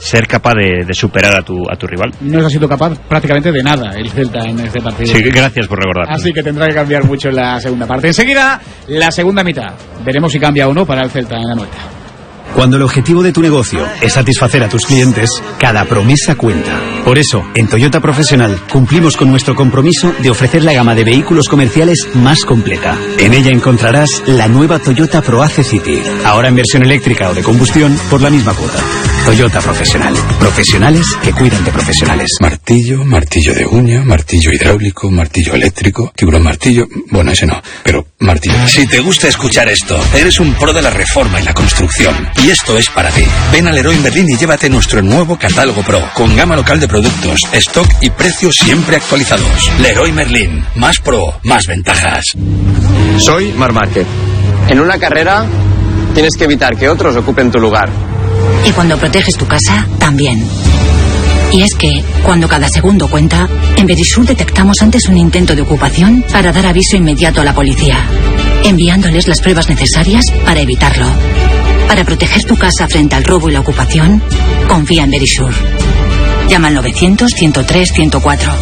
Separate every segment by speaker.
Speaker 1: ser capaz de superar a tu rival.
Speaker 2: No ha sido capaz prácticamente de nada el Celta en este partido.
Speaker 1: Sí, gracias por recordar.
Speaker 2: Así que tendrá que cambiar mucho en la segunda parte. Enseguida, la segunda mitad. Veremos si cambia o no para el Celta en Anoeta.
Speaker 3: Cuando el objetivo de tu negocio es satisfacer a tus clientes, cada promesa cuenta. Por eso, en Toyota Profesional cumplimos con nuestro compromiso de ofrecer la gama de vehículos comerciales más completa. En ella encontrarás la nueva Toyota ProAce City, ahora en versión eléctrica o de combustión por la misma cuota. Toyota Profesional. Profesionales que cuidan de profesionales.
Speaker 4: Martillo, martillo de uña, martillo hidráulico, martillo eléctrico, tiburón martillo... Bueno, ese no, pero martillo...
Speaker 5: Si te gusta escuchar esto, eres un pro de la reforma y la construcción. Y esto es para ti. Ven a Leroy Merlin y llévate nuestro nuevo catálogo Pro, con gama local de productos, stock y precios siempre actualizados. Leroy Merlin. Más pro, más ventajas.
Speaker 6: Soy Marc Márquez. En una carrera tienes que evitar que otros ocupen tu lugar.
Speaker 7: Y cuando proteges tu casa, también. Y es que, cuando cada segundo cuenta, en Verisur detectamos antes un intento de ocupación para dar aviso inmediato a la policía, enviándoles las pruebas necesarias para evitarlo. Para proteger tu casa frente al robo y la ocupación, confía en Verisur. Llama al 900-103-104.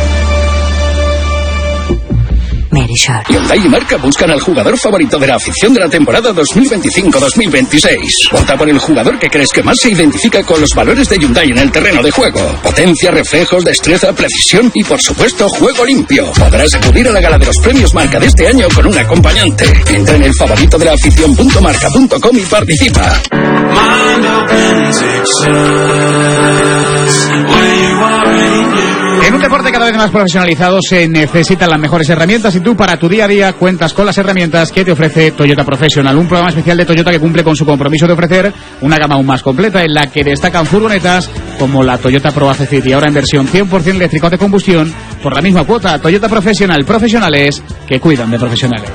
Speaker 7: Verisur.
Speaker 5: Hyundai y Marca buscan al jugador favorito de la afición de la temporada 2025-2026. Vota por el jugador que crees que más se identifica con los valores de Hyundai en el terreno de juego. Potencia, reflejos, destreza, precisión y, por supuesto, juego limpio. Podrás acudir a la gala de los premios Marca de este año con un acompañante. Entra en el favorito de la afición.marca.com y participa.
Speaker 2: En un deporte cada vez más profesionalizado se necesitan las mejores herramientas y tú para tu día a día cuentas con las herramientas que te ofrece Toyota Professional, un programa especial de Toyota que cumple con su compromiso de ofrecer una gama aún más completa en la que destacan furgonetas como la Toyota ProAce City, ahora en versión 100% eléctrica o de combustión por la misma cuota. Toyota Professional, profesionales que cuidan de profesionales.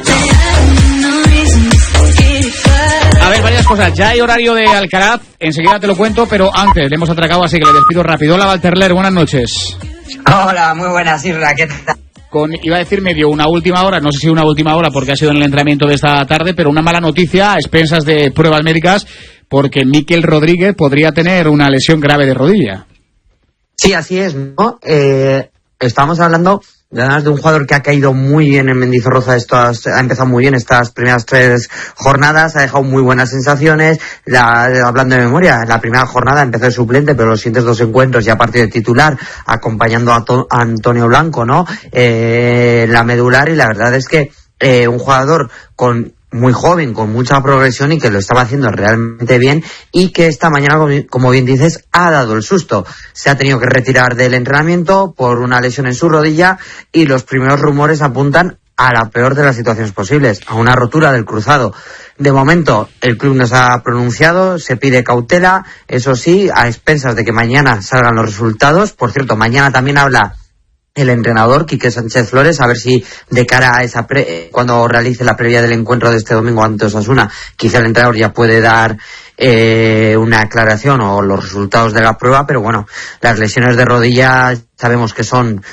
Speaker 2: A ver, varias cosas. Ya hay horario de Alcaraz, enseguida te lo cuento, pero antes le hemos atracado, así que le despido rápido. Hola, Valterler, buenas noches.
Speaker 8: Hola, muy buenas, Isra, ¿qué tal?
Speaker 2: Iba a decir medio una última hora, no sé si una última hora porque ha sido en el entrenamiento de esta tarde, pero una mala noticia a expensas de pruebas médicas porque Mikel Rodríguez podría tener una lesión grave de rodilla.
Speaker 8: Sí, así es, ¿no? Estamos hablando además de un jugador que ha caído muy bien en Mendizorroza, ha empezado muy bien estas primeras 3 jornadas, ha dejado muy buenas sensaciones, hablando de memoria, la primera jornada empezó de suplente, pero los siguientes 2 encuentros ya partido de titular, acompañando a Antonio Blanco, ¿no? La medular, y la verdad es que un jugador muy joven, con mucha progresión y que lo estaba haciendo realmente bien y que esta mañana, como bien dices, ha dado el susto. Se ha tenido que retirar del entrenamiento por una lesión en su rodilla y los primeros rumores apuntan a la peor de las situaciones posibles, a una rotura del cruzado. De momento, el club nos ha pronunciado, se pide cautela, eso sí, a expensas de que mañana salgan los resultados. Por cierto, mañana también habla el entrenador, Quique Sánchez Flores, a ver si de cara a esa cuando realice la previa del encuentro de este domingo ante Osasuna, quizá el entrenador ya puede dar una aclaración o los resultados de la prueba, pero bueno, las lesiones de rodilla sabemos que son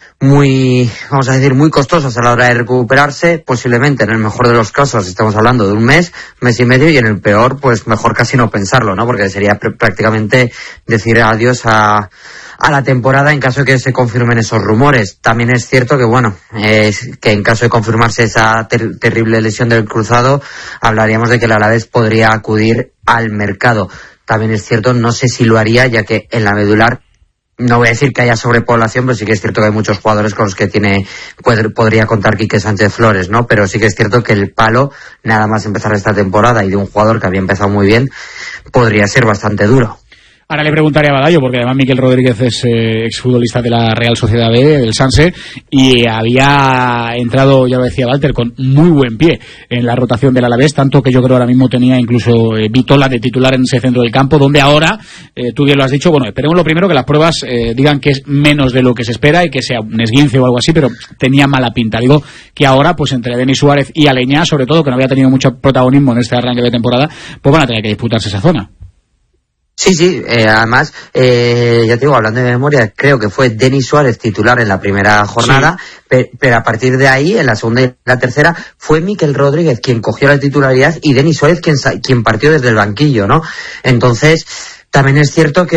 Speaker 8: muy costosas a la hora de recuperarse. Posiblemente, en el mejor de los casos, estamos hablando de un mes y medio, y en el peor, pues mejor casi no pensarlo, ¿no? Porque sería prácticamente decir adiós a la temporada en caso de que se confirmen esos rumores. También es cierto que, bueno, que en caso de confirmarse esa terrible lesión del cruzado, hablaríamos de que el Alavés podría acudir al mercado. También es cierto, no sé si lo haría, ya que en la medular, no voy a decir que haya sobrepoblación, pero sí que es cierto que hay muchos jugadores con los que podría contar Quique Sánchez Flores, ¿no? Pero sí que es cierto que el palo, nada más empezar esta temporada y de un jugador que había empezado muy bien, podría ser bastante duro.
Speaker 2: Ahora le preguntaré a Badallo, porque además Mikel Rodríguez es exfutbolista de la Real Sociedad B, del Sanse, y había entrado, ya lo decía Walter, con muy buen pie en la rotación del Alavés, tanto que yo creo ahora mismo tenía incluso Vitola de titular en ese centro del campo, donde ahora, tú bien lo has dicho, bueno, esperemos lo primero que las pruebas digan que es menos de lo que se espera y que sea un esguince o algo así, pero tenía mala pinta. Digo que ahora, pues entre Denis Suárez y Aleñá, sobre todo, que no había tenido mucho protagonismo en este arranque de temporada, pues van a tener que disputarse esa zona.
Speaker 8: Sí, además, ya te digo, hablando de memoria, creo que fue Denis Suárez titular en la primera jornada, sí. Pero a partir de ahí, en la segunda y la tercera, fue Mikel Rodríguez quien cogió la titularidad y Denis Suárez quien partió desde el banquillo, ¿no? Entonces, también es cierto que